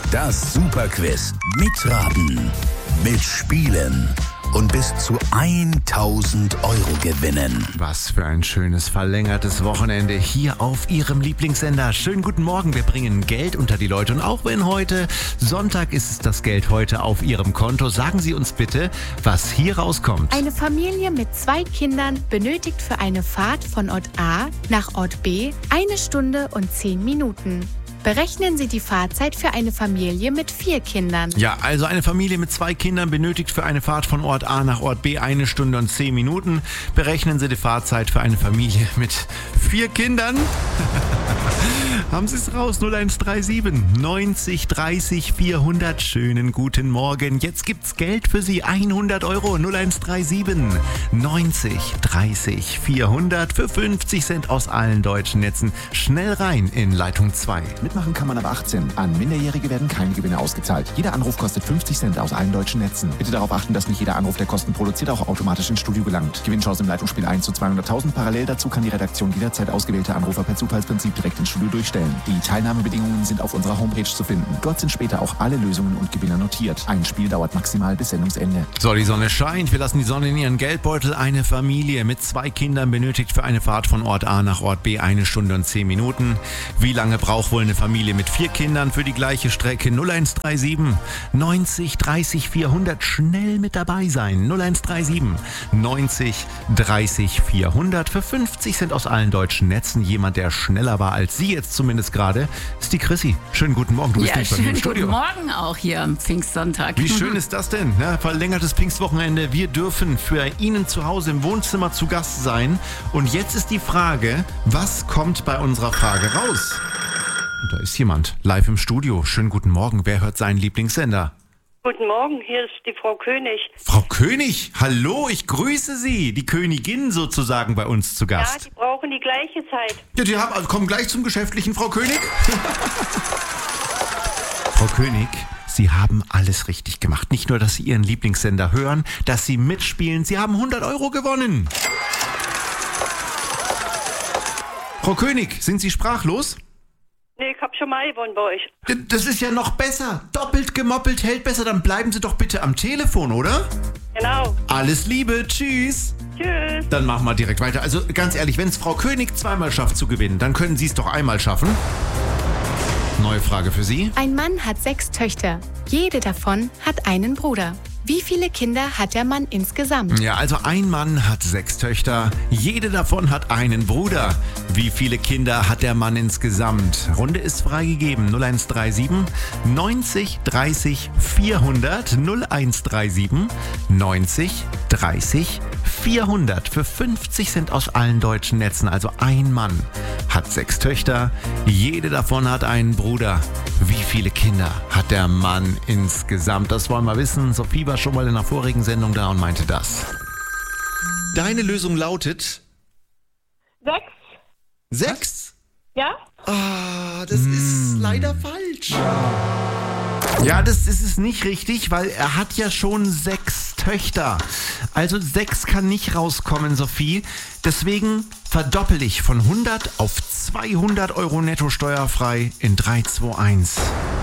Das Superquiz. Mitraten, mitspielen und bis zu 1.000 Euro gewinnen. Was für ein schönes verlängertes Wochenende hier auf Ihrem Lieblingssender. Schönen guten Morgen, wir bringen Geld unter die Leute. Und auch wenn heute Sonntag ist, ist das Geld heute auf Ihrem Konto. Sagen Sie uns bitte, was hier rauskommt. Eine Familie mit 2 Kindern benötigt für eine Fahrt von Ort A nach Ort B 1 Stunde und 10 Minuten. Berechnen Sie die Fahrzeit für eine Familie mit 4 Kindern. Ja, also eine Familie mit 2 Kindern benötigt für eine Fahrt von Ort A nach Ort B 1 Stunde und 10 Minuten. Berechnen Sie die Fahrzeit für eine Familie mit 4 Kindern. Haben Sie es raus, 0137 90 30 400. Schönen guten Morgen. Jetzt gibt's Geld für Sie, 100 Euro, 0137 90 30 400 für 50 Cent aus allen deutschen Netzen. Schnell rein in Leitung 2. Mitmachen kann man ab 18. An Minderjährige werden keine Gewinne ausgezahlt. Jeder Anruf kostet 50 Cent aus allen deutschen Netzen. Bitte darauf achten, dass nicht jeder Anruf, der Kosten produziert, auch automatisch ins Studio gelangt. Gewinnchance im Leitungsspiel 1 zu 200.000. Parallel dazu kann die Redaktion jederzeit ausgewählte Anrufer per Zufallsprinzip direkt ins Studio durchstellen. Die Teilnahmebedingungen sind auf unserer Homepage zu finden. Dort sind später auch alle Lösungen und Gewinner notiert. Ein Spiel dauert maximal bis Sendungsende. So, die Sonne scheint. Wir lassen die Sonne in ihren Geldbeutel. Eine Familie mit 2 Kindern benötigt für eine Fahrt von Ort A nach Ort B 1 Stunde und 10 Minuten. Wie lange braucht wohl eine Familie mit 4 Kindern für die gleiche Strecke? 0137 90 30 400. Schnell mit dabei sein. 0137 90 30 400 für 50 Cent aus allen deutschen Netzen. Jemand, der schneller war als Sie jetzt zumindest gerade, ist die Chrissy. Schönen guten Morgen. Du bist nicht bei mir im Studio. Guten Morgen auch hier am Pfingstsonntag. Wie schön ist das denn? Ja, verlängertes Pfingstwochenende. Wir dürfen für Ihnen zu Hause im Wohnzimmer zu Gast sein. Und jetzt ist die Frage, was kommt bei unserer Frage raus? Und da ist jemand live im Studio. Schönen guten Morgen. Wer hört seinen Lieblingssender? Guten Morgen, hier ist die Frau König. Frau König, hallo, ich grüße Sie. Die Königin sozusagen bei uns zu Ja, Gast. die brauchen die gleiche Zeit. Ja, die kommen gleich zum Geschäftlichen, Frau König. Frau König, Sie haben alles richtig gemacht. Nicht nur, dass Sie Ihren Lieblingssender hören, dass Sie mitspielen. Sie haben 100 Euro gewonnen. Frau König, sind Sie sprachlos? Nee, ich hab schon mal gewonnen bei euch. Das ist ja noch besser. Doppelt gemoppelt hält besser. Dann bleiben Sie doch bitte am Telefon, oder? Genau. Alles Liebe, tschüss. Tschüss. Dann machen wir direkt weiter. Also ganz ehrlich, wenn es Frau König zweimal schafft zu gewinnen, dann können Sie es doch einmal schaffen. Neue Frage für Sie. Ein Mann hat 6 Töchter. Jede davon hat einen Bruder. Wie viele Kinder hat der Mann insgesamt? Ja, also ein Mann hat 6 Töchter. Jede davon hat einen Bruder. Wie viele Kinder hat der Mann insgesamt? Runde ist freigegeben. 0137 90 30 400. 0137 90 30 400 für 50 Cent aus allen deutschen Netzen. Also ein Mann hat 6 Töchter. Jede davon hat einen Bruder. Wie viele Kinder hat der Mann insgesamt? Das wollen wir wissen. Sophie war schon mal in einer vorigen Sendung da und meinte das. Deine Lösung lautet 6. 6? Ja? Ah, das ist leider falsch. Ja, das ist es nicht richtig, weil er hat ja schon 6 Töchter. Also 6 kann nicht rauskommen, Sophie. Deswegen verdoppel ich von 100 auf 200 Euro netto steuerfrei in 3, 2, 1.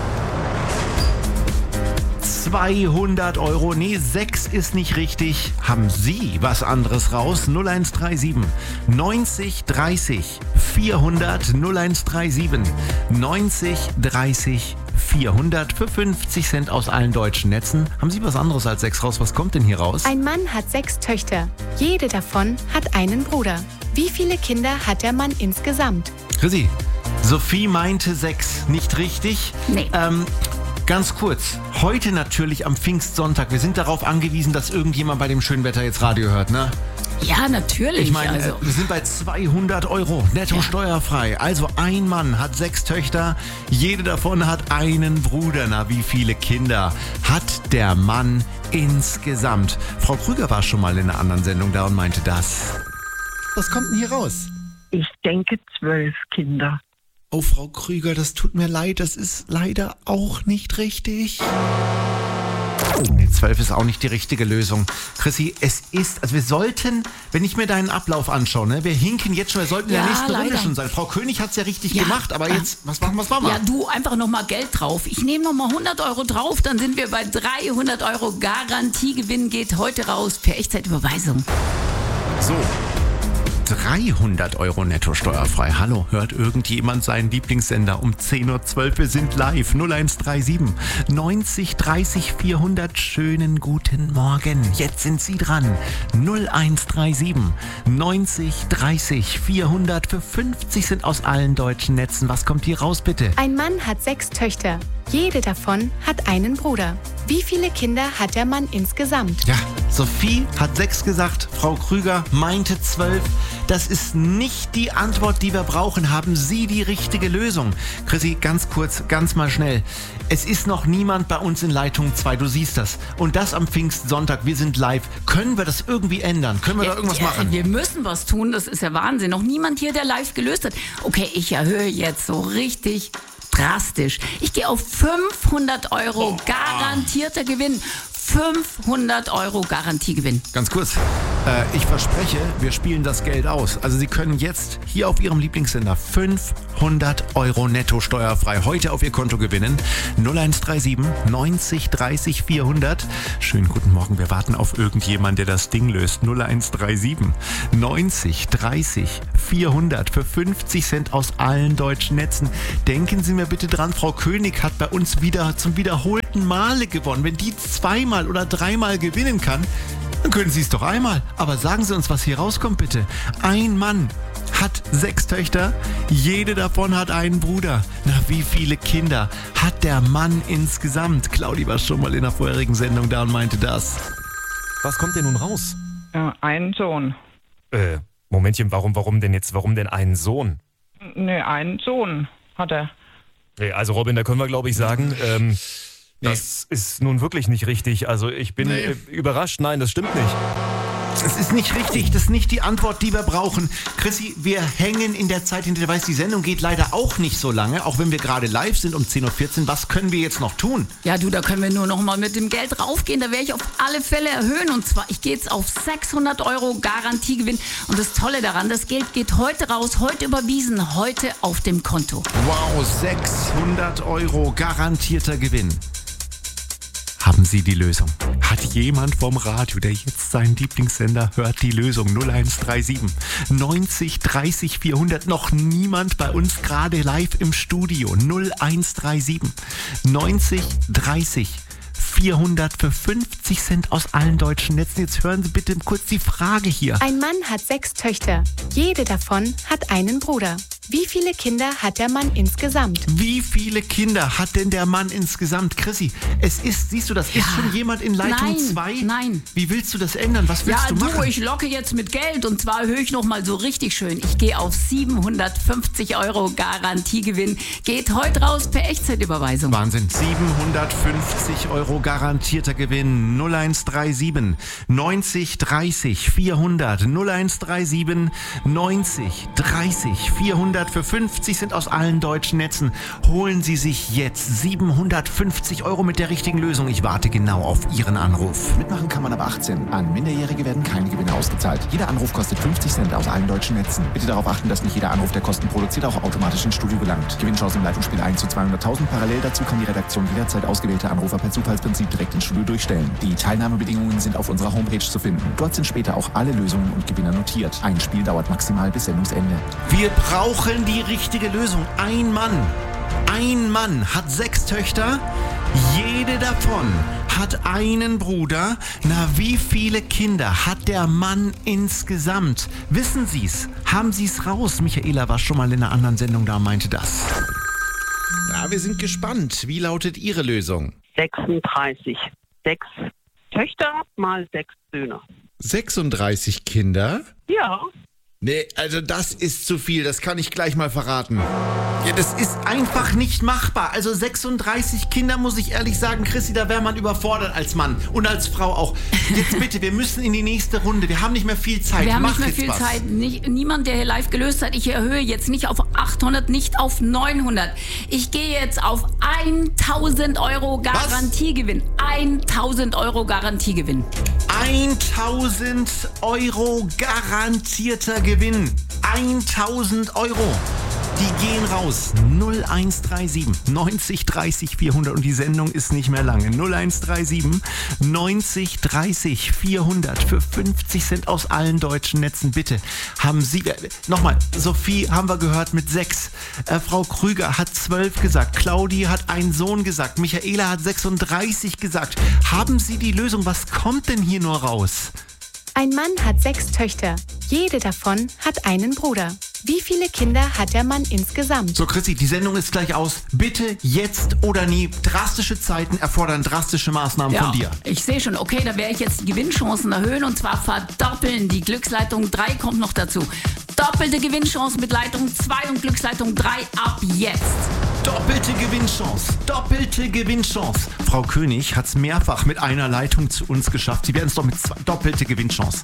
200 Euro. Nee, 6 ist nicht richtig. Haben Sie was anderes raus? 0137 90 30 400. 0137 90 30 400 für 50 Cent aus allen deutschen Netzen. Haben Sie was anderes als 6 raus? Was kommt denn hier raus? Ein Mann hat 6 Töchter. Jede davon hat einen Bruder. Wie viele Kinder hat der Mann insgesamt? Chrissy, Sophie meinte 6. Nicht richtig? Nee. Ganz kurz, heute natürlich am Pfingstsonntag. Wir sind darauf angewiesen, dass irgendjemand bei dem schönen Wetter jetzt Radio hört, ne? Ja, natürlich. Ich meine, also. wir sind bei 200 Euro netto steuerfrei. Also ein Mann hat 6 Töchter, jede davon hat einen Bruder. Na, wie viele Kinder hat der Mann insgesamt? Frau Krüger war schon mal in einer anderen Sendung da und meinte das. Was kommt denn hier raus? Ich denke 12 Kinder. Oh, Frau Krüger, das tut mir leid, das ist leider auch nicht richtig. Nee, 12 ist auch nicht die richtige Lösung. Chrissy, wir sollten, wenn ich mir deinen Ablauf anschaue, ne, wir hinken jetzt schon, wir sollten in der nächsten Runde schon sein. Frau König hat es ja richtig gemacht, aber jetzt, was machen wir? Ja, du, einfach nochmal Geld drauf. Ich nehme nochmal 100 Euro drauf, dann sind wir bei 300 Euro. Garantiegewinn geht heute raus per Echtzeitüberweisung. So. 300 Euro netto steuerfrei. Hallo, hört irgendjemand seinen Lieblingssender um 10.12 Uhr? Wir sind live. 0137 90 30 400. Schönen guten Morgen. Jetzt sind Sie dran. 0137 90 30 400. Für 50 sind aus allen deutschen Netzen. Was kommt hier raus, bitte? Ein Mann hat 6 Töchter. Jede davon hat einen Bruder. Wie viele Kinder hat der Mann insgesamt? Ja, Sophie hat 6 gesagt. Frau Krüger meinte 12. Das ist nicht die Antwort, die wir brauchen. Haben Sie die richtige Lösung? Chrissy, ganz kurz, ganz mal schnell. Es ist noch niemand bei uns in Leitung 2. Du siehst das. Und das am Pfingstsonntag. Wir sind live. Können wir das irgendwie ändern? Können wir da irgendwas machen? Wir müssen was tun. Das ist ja Wahnsinn. Noch niemand hier, der live gelöst hat. Okay, ich erhöhe jetzt so richtig drastisch. Ich gehe auf 500 Euro garantierter Gewinn. 500 Euro Garantiegewinn. Ganz kurz, ich verspreche, wir spielen das Geld aus. Also Sie können jetzt hier auf Ihrem Lieblingssender 500 Euro netto steuerfrei heute auf Ihr Konto gewinnen. 0137 90 30 400. Schönen guten Morgen, wir warten auf irgendjemanden, der das Ding löst. 0137 90 30 400 für 50 Cent aus allen deutschen Netzen. Denken Sie mir bitte dran, Frau König hat bei uns wieder zum wiederholten Male gewonnen. Wenn die zweimal oder dreimal gewinnen kann, dann können Sie es doch einmal. Aber sagen Sie uns, was hier rauskommt, bitte. Ein Mann hat 6 Töchter, jede davon hat einen Bruder. Na, wie viele Kinder hat der Mann insgesamt? Claudi war schon mal in der vorherigen Sendung da und meinte das. Was kommt denn nun raus? Einen Sohn. Momentchen, warum denn einen Sohn? Ne, einen Sohn hat er. Nee, also Robin, da können wir glaube ich sagen, das ist nun wirklich nicht richtig. Also ich bin überrascht. Nein, das stimmt nicht. Es ist nicht richtig, das ist nicht die Antwort, die wir brauchen. Chrissy, wir hängen in der Zeit hinter, die Sendung geht leider auch nicht so lange, auch wenn wir gerade live sind um 10.14 Uhr. Was können wir jetzt noch tun? Ja, du, da können wir nur noch mal mit dem Geld raufgehen. Da werde ich auf alle Fälle erhöhen. Und zwar, ich gehe jetzt auf 600 Euro Garantiegewinn. Und das Tolle daran, das Geld geht heute raus, heute überwiesen, heute auf dem Konto. Wow, 600 Euro garantierter Gewinn. Haben Sie die Lösung? Hat jemand vom Radio, der jetzt seinen Lieblingssender hört, die Lösung? 0137 90 30 400. Noch niemand bei uns gerade live im Studio. 0137 90 30 400 für 50 Cent aus allen deutschen Netzen. Jetzt hören Sie bitte kurz die Frage hier. Ein Mann hat 6 Töchter. Jede davon hat einen Bruder. Wie viele Kinder hat der Mann insgesamt? Wie viele Kinder hat denn der Mann insgesamt? Chrissy, siehst du, das ist schon jemand in Leitung 2? Nein. Wie willst du das ändern? Was willst du machen? Ja, ich locke jetzt mit Geld und zwar erhöhe ich nochmal so richtig schön. Ich gehe auf 750 Euro Garantiegewinn. Geht heute raus per Echtzeitüberweisung. Wahnsinn. 750 Euro garantierter Gewinn. 0137 90 30 400. 0137 90 30 400. Für 50 sind aus allen deutschen Netzen. Holen Sie sich jetzt 750 Euro mit der richtigen Lösung. Ich warte genau auf Ihren Anruf. Mitmachen kann man ab 18. An Minderjährige werden keine Gewinne ausgezahlt. Jeder Anruf kostet 50 Cent aus allen deutschen Netzen. Bitte darauf achten, dass nicht jeder Anruf, der Kosten produziert, auch automatisch ins Studio gelangt. Gewinnchance im Leitungsspiel 1 zu 200.000. Parallel dazu kann die Redaktion jederzeit ausgewählte Anrufer per Zufallsprinzip direkt ins Studio durchstellen. Die Teilnahmebedingungen sind auf unserer Homepage zu finden. Dort sind später auch alle Lösungen und Gewinner notiert. Ein Spiel dauert maximal bis Sendungsende. Wir brauchen die richtige Lösung. Ein Mann hat 6 Töchter. Jede davon hat einen Bruder. Na, wie viele Kinder hat der Mann insgesamt? Wissen Sie's? Haben Sie's raus? Michaela war schon mal in einer anderen Sendung da und meinte das. Ja, wir sind gespannt. Wie lautet Ihre Lösung? 36. 6 Töchter mal 6 Söhne. 36 Kinder? Ja. Nee, also das ist zu viel, das kann ich gleich mal verraten. Ja, das ist einfach nicht machbar. Also 36 Kinder, muss ich ehrlich sagen, Chrissy, da wäre man überfordert als Mann und als Frau auch. Jetzt bitte, wir müssen in die nächste Runde. Wir haben nicht mehr viel Zeit. Wir haben Mach nicht mehr jetzt viel was. Zeit. Niemand, der hier live gelöst hat. Ich erhöhe jetzt nicht auf 800, nicht auf 900. Ich gehe jetzt auf 1000 Euro Garantiegewinn. 1000 Euro Garantiegewinn. 1000 Euro garantierter Gewinn. 1000 Euro. Die gehen raus. 0137 90 30 400 und die Sendung ist nicht mehr lange. 0137 90 30 400 für 50 Cent aus allen deutschen Netzen. Bitte haben Sie, nochmal, Sophie haben wir gehört mit 6. Frau Krüger hat 12 gesagt. Claudi hat einen Sohn gesagt. Michaela hat 36 gesagt. Haben Sie die Lösung? Was kommt denn hier nur raus? Ein Mann hat 6 Töchter. Jede davon hat einen Bruder. Wie viele Kinder hat der Mann insgesamt? So, Chrissy, die Sendung ist gleich aus. Bitte jetzt oder nie. Drastische Zeiten erfordern drastische Maßnahmen von dir. Ich sehe schon. Okay, da werde ich jetzt die Gewinnchancen erhöhen und zwar verdoppeln. Die Glücksleitung 3 kommt noch dazu. Doppelte Gewinnchance mit Leitung 2 und Glücksleitung 3 ab jetzt. Doppelte Gewinnchance. Doppelte Gewinnchance. Frau König hat es mehrfach mit einer Leitung zu uns geschafft. Sie werden es doch mit 2. Doppelte Gewinnchance.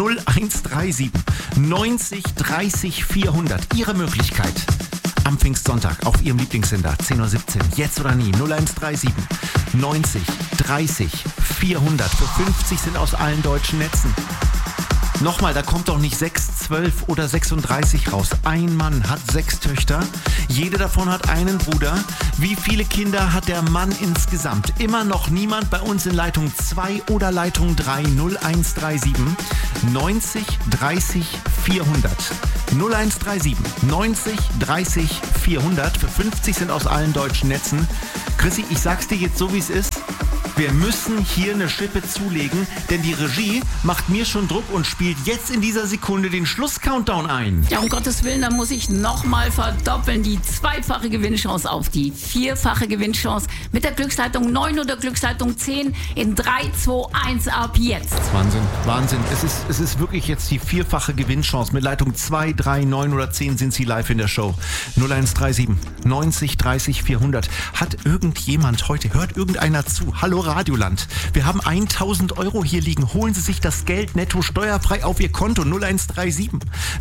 0137 90 30 400. Ihre Möglichkeit. Am Pfingstsonntag auf Ihrem Lieblingssender. 10:17 Uhr. Jetzt oder nie. 0137 90 30 400. Für 50 sind aus allen deutschen Netzen. Nochmal, da kommt doch nicht 6, 12 oder 36 raus. Ein Mann hat 6 Töchter. Jede davon hat einen Bruder. Wie viele Kinder hat der Mann insgesamt? Immer noch niemand bei uns in Leitung 2 oder Leitung 3. 0137 90 30 400. 0137 90 30 400. Für 50 sind aus allen deutschen Netzen. Chrissy, ich sag's dir jetzt so, wie es ist. Wir müssen hier eine Schippe zulegen, denn die Regie macht mir schon Druck und spielt jetzt in dieser Sekunde den Schluss-Countdown ein. Ja, um Gottes Willen, da muss ich nochmal verdoppeln. Die 2-fache Gewinnchance auf die 4-fache Gewinnchance mit der Glücksleitung 9 oder Glücksleitung 10 in 3, 2, 1 ab jetzt. Wahnsinn, Wahnsinn. Es ist wirklich jetzt die 4-fache Gewinnchance. Mit Leitung 2, 3, 9 oder 10 sind Sie live in der Show. 0137 90 30 400. Hat irgendjemand heute, hört irgendeiner zu? Hallo Radioland. Wir haben 1000 Euro hier liegen. Holen Sie sich das Geld netto steuerfrei auf Ihr Konto. 0137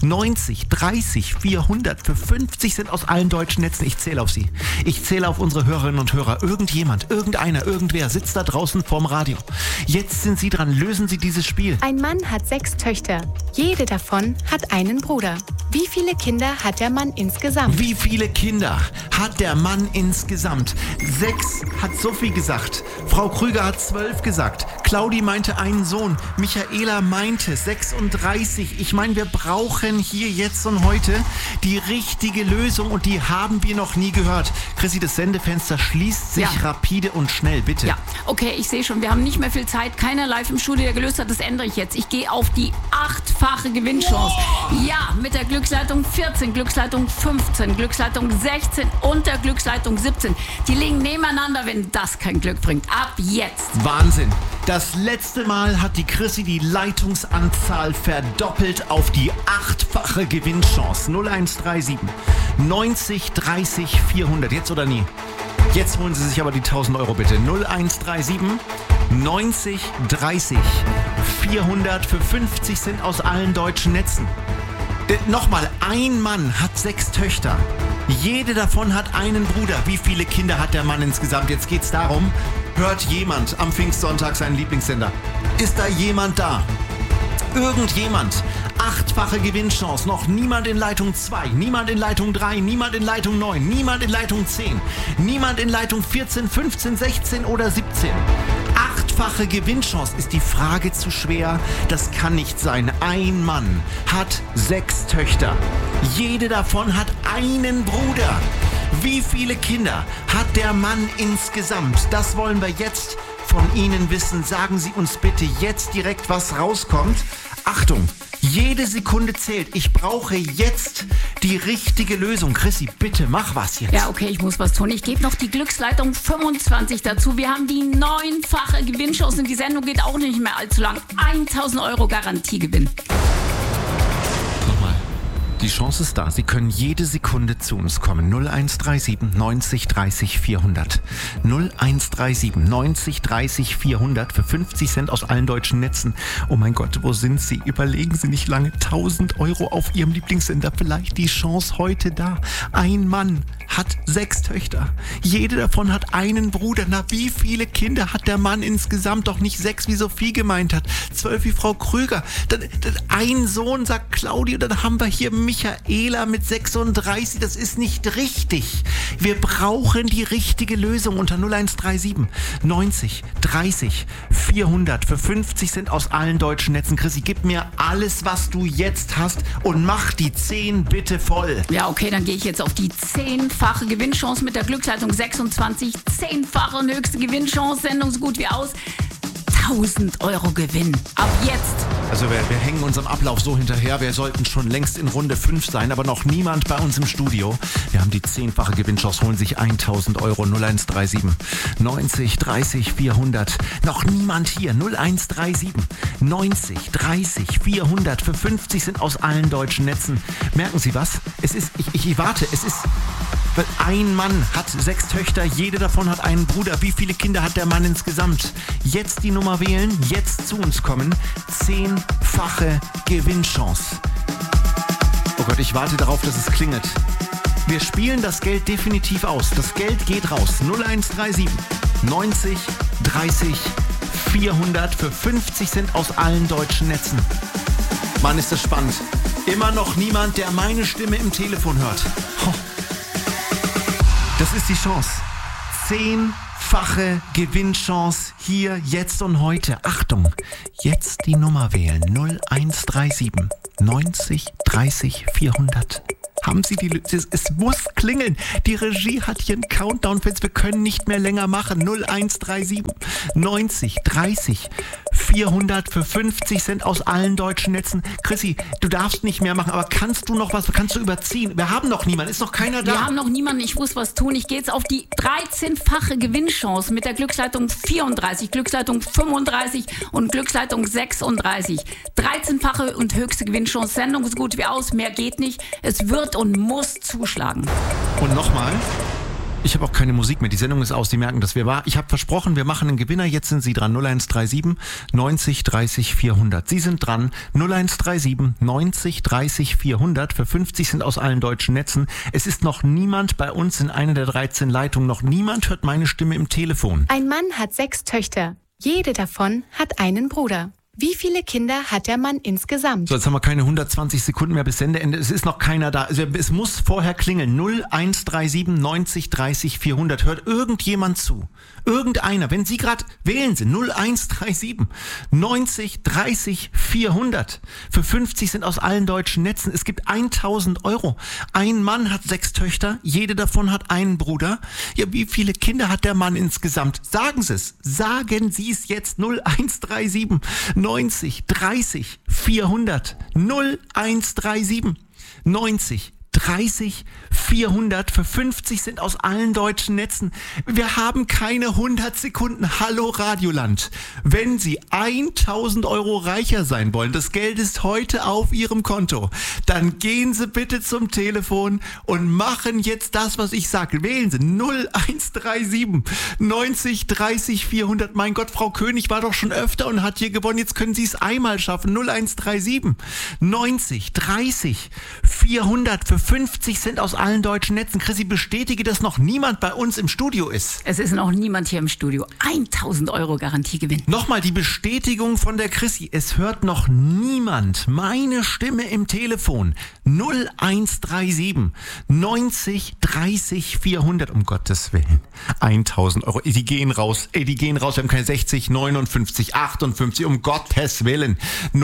90 30 400. Für 50 sind aus allen deutschen Netzen. Ich zähle auf Sie. Ich zähle auf unsere Hörerinnen und Hörer. Irgendjemand, irgendeiner, irgendwer sitzt da draußen vorm Radio. Jetzt sind Sie dran. Lösen Sie dieses Spiel. Ein Mann hat 6 Töchter. Jede davon hat einen Bruder. Wie viele Kinder hat der Mann insgesamt? Wie viele Kinder hat der Mann insgesamt? 6 hat Sophie gesagt. Frau Krüger hat 12 gesagt. Claudi meinte einen Sohn. Michaela meinte 36. Ich meine, wir brauchen hier jetzt und heute die richtige Lösung und die haben wir noch nie gehört. Chrissy, das Sendefenster schließt sich rapide und schnell, bitte. Ja, okay, ich sehe schon, wir haben nicht mehr viel Zeit. Keiner live im Studio, der gelöst hat, das ändere ich jetzt. Ich gehe auf die 8-fache Gewinnchance. Ja, mit der Glücksleitung 14, Glücksleitung 15, Glücksleitung 16 und der Glücksleitung 17. Die liegen nebeneinander, wenn das kein Glück bringt. Ab jetzt. Wahnsinn. Das letzte Mal hat die Chrissy die Leitungsanzahl verdoppelt auf die 8-fache Gewinnchance. 0137 90 30 400. Jetzt oder nie? Jetzt holen Sie sich aber die 1000 Euro bitte. 0137 90 30 400. Für 50 sind aus allen deutschen Netzen. Nochmal, ein Mann hat 6 Töchter. Jede davon hat einen Bruder. Wie viele Kinder hat der Mann insgesamt? Jetzt geht's darum, hört jemand am Pfingstsonntag seinen Lieblingssender? Ist da jemand da? Irgendjemand? 8-fache Gewinnchance. Noch niemand in Leitung 2, niemand in Leitung 3, niemand in Leitung 9, niemand in Leitung 10, niemand in Leitung 14, 15, 16 oder 17. 8-fache Gewinnchance. Ist die Frage zu schwer? Das kann nicht sein. Ein Mann hat 6 Töchter. Jede davon hat einen Bruder. Wie viele Kinder hat der Mann insgesamt? Das wollen wir jetzt von Ihnen wissen. Sagen Sie uns bitte jetzt direkt, was rauskommt. Achtung, jede Sekunde zählt. Ich brauche jetzt die richtige Lösung. Chrissy, bitte mach was jetzt. Ja, okay, ich muss was tun. Ich gebe noch die Glücksleitung 25 dazu. Wir haben die 9-fache Gewinnchance und die Sendung geht auch nicht mehr allzu lang. 1000 Euro Garantiegewinn. Nochmal. Die Chance ist da. Sie können jede Sekunde zu uns kommen. 0137 90 30 400. 0137 90 30 400 für 50 Cent aus allen deutschen Netzen. Oh mein Gott, wo sind Sie? Überlegen Sie nicht lange. 1000 Euro auf Ihrem Lieblingssender. Vielleicht die Chance heute da. Ein Mann hat 6 Töchter. Jede davon hat einen Bruder. Na, wie viele Kinder hat der Mann insgesamt? Doch nicht 6, wie Sophie gemeint hat. 12 wie Frau Krüger. Dann ein Sohn, sagt Claudia. Dann haben wir hier Michaela mit 36, das ist nicht richtig. Wir brauchen die richtige Lösung unter 0137 90 30 400 für 50 Cent aus allen deutschen Netzen. Chrissy, gib mir alles, was du jetzt hast und mach die 10 bitte voll. Ja, okay, dann gehe ich jetzt auf die 10-fache Gewinnchance mit der Glücksleitung 26. 10-fache und höchste Gewinnchance, Sendung so gut wie aus. 1000 Euro Gewinn. Ab jetzt. Also wir hängen unserem Ablauf so hinterher. Wir sollten schon längst in Runde 5 sein, aber noch niemand bei uns im Studio. Wir haben die 10-fache Gewinnchance, holen sich 1000 Euro. 0137 90 30 400. Noch niemand hier. 0137 90 30 400 für 50 Cent aus allen deutschen Netzen. Merken Sie was? Es ist, ich warte, es ist... Ein Mann hat 6 Töchter, jede davon hat einen Bruder. Wie viele Kinder hat der Mann insgesamt? Jetzt die Nummer wählen, jetzt zu uns kommen. 10-fache Gewinnchance. Oh Gott, ich warte darauf, dass es klingelt. Wir spielen das Geld definitiv aus. Das Geld geht raus. 0137 90 30 400 für 50 Cent aus allen deutschen Netzen. Mann, ist das spannend. Immer noch niemand, der meine Stimme im Telefon hört. Das ist die Chance. 10-fache Gewinnchance hier, jetzt und heute. Achtung, jetzt die Nummer wählen. 0137 90 30 400. Haben Sie die Lösung? Es muss klingeln. Die Regie hat hier einen Countdown. Wir können nicht mehr länger machen. 0137 90 30 400 für 50 Cent aus allen deutschen Netzen. Chrissy, du darfst nicht mehr machen, aber kannst du noch was? Kannst du überziehen? Wir haben noch niemanden. Ist noch keiner da. Wir haben noch niemanden. Ich muss was tun. Ich gehe jetzt auf die 13-fache Gewinnchance mit der Glücksleitung 34, Glücksleitung 35 und Glücksleitung 36. 13-fache und höchste Gewinnchance. Sendung ist gut wie aus. Mehr geht nicht. Es wird und muss zuschlagen. Und nochmal, ich habe auch keine Musik mehr. Die Sendung ist aus. Sie merken, dass ich habe versprochen, wir machen einen Gewinner. Jetzt sind Sie dran. 0137 90 30 400. Sie sind dran. 0137 90 30 400 für 50 Cent aus allen deutschen Netzen. Es ist noch niemand bei uns in einer der 13 Leitungen. Noch niemand hört meine Stimme im Telefon. Ein Mann hat 6 Töchter. Jede davon hat einen Bruder. Wie viele Kinder hat der Mann insgesamt? So, jetzt haben wir keine 120 Sekunden mehr bis Sendeende. Es ist noch keiner da. Also, es muss vorher klingeln. 0137 90 30 400. Hört irgendjemand zu? Irgendeiner. Wenn Sie gerade wählen Sie. 0137 90 30 400. Für 50 Cent aus allen deutschen Netzen. Es gibt 1000 Euro. Ein Mann hat 6 Töchter. Jede davon hat einen Bruder. Ja, wie viele Kinder hat der Mann insgesamt? Sagen Sie es. Sagen Sie es jetzt. 0137 90 30 400 0137 90 30 400 für 50 Cent aus allen deutschen Netzen. Wir haben keine 100 Sekunden. Hallo Radioland. Wenn Sie 1000 Euro reicher sein wollen, das Geld ist heute auf Ihrem Konto, dann gehen Sie bitte zum Telefon und machen jetzt das, was ich sage. Wählen Sie 0137 90 30 400. Mein Gott, Frau König war doch schon öfter und hat hier gewonnen. Jetzt können Sie es einmal schaffen. 0137 90 30 400 für 50 Cent aus allen deutschen Netzen. Chrissy, bestätige, dass noch niemand bei uns im Studio ist. Es ist noch niemand hier im Studio. 1000 Euro Garantiegewinn. Nochmal die Bestätigung von der Chrissy. Es hört noch niemand meine Stimme im Telefon. 0137 90 30 400. Um Gottes Willen. 1000 Euro. Die gehen raus. Die gehen raus. Wir haben keine 60, 59, 58. Um Gottes Willen.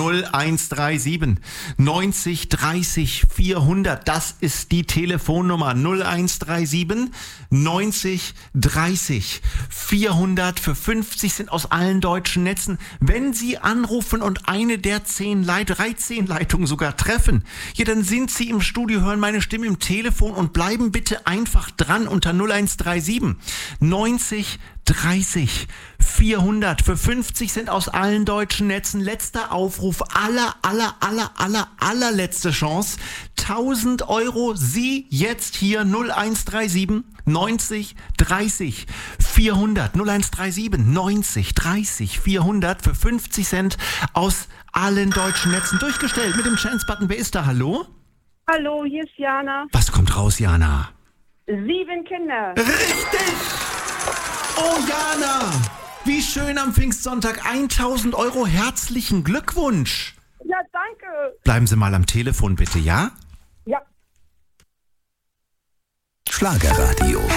0137 90 30 400. Das ist die Telefonnummer 0137 90 30 400 für 50 Cent aus allen deutschen Netzen. Wenn Sie anrufen und eine der 13 Leitungen sogar treffen, ja, dann sind Sie im Studio, hören meine Stimme im Telefon und bleiben bitte einfach dran unter 0137 90 30 400 für 50 Cent aus allen deutschen Netzen. Letzter Aufruf, allerletzte Chance. 1000 Euro, Sie jetzt hier 0137 90 30 400 0137 90 30 400 für 50 Cent aus allen deutschen Netzen. Durchgestellt mit dem Chance-Button. Wer ist da? Hallo? Hallo, hier ist Jana. Was kommt raus, Jana? 7 Kinder. Richtig! Oh, Jana! Wie schön am Pfingstsonntag. 1000 Euro. Herzlichen Glückwunsch. Ja, danke. Bleiben Sie mal am Telefon, bitte, ja? Ja. Schlagerradio.